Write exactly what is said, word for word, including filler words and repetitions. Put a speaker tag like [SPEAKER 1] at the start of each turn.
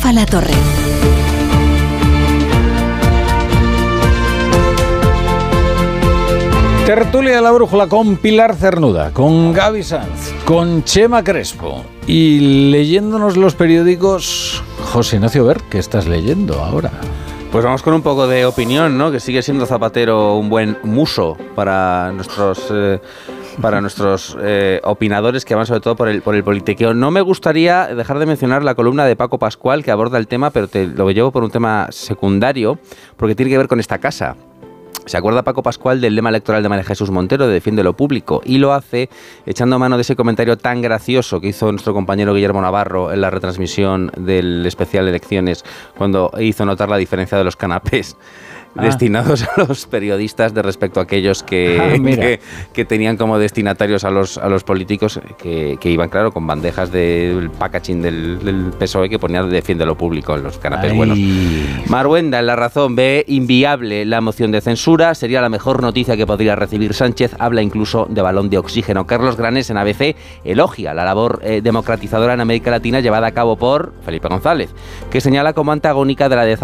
[SPEAKER 1] Rafa La Torre.
[SPEAKER 2] Tertulia de la Brújula con Pilar Cernuda, con Gaby Sanz, con Chema Crespo y leyéndonos los periódicos, José Ignacio Ver, ¿qué estás leyendo ahora?
[SPEAKER 3] Pues vamos con un poco de opinión, ¿no? Que sigue siendo Zapatero un buen muso para nuestros eh, para nuestros eh, opinadores que van sobre todo por el por el politiqueo. No me gustaría dejar de mencionar la columna de Paco Pascual que aborda el tema, pero te lo llevo por un tema secundario, porque tiene que ver con esta casa. ¿Se acuerda Paco Pascual del lema electoral de María Jesús Montero de Defiende lo Público? Y lo hace echando mano de ese comentario tan gracioso que hizo nuestro compañero Guillermo Navarro en la retransmisión del especial Elecciones, cuando hizo notar la diferencia de los canapés ah. destinados a los periodistas de respecto a aquellos que, ah, que, que tenían como destinatarios a los, a los políticos que, que iban, claro, con bandejas del packaging del, del P S O E que ponía Defiende lo Público en los canapés Ay. buenos. Marhuenda, en La Razón, ve inviable la moción de censura. Sería la mejor noticia que podría recibir Sánchez. Habla incluso de balón de oxígeno. Carlos Granés en A B C elogia la labor eh, democratizadora en América Latina llevada a cabo por Felipe González, que señala como antagónica de la de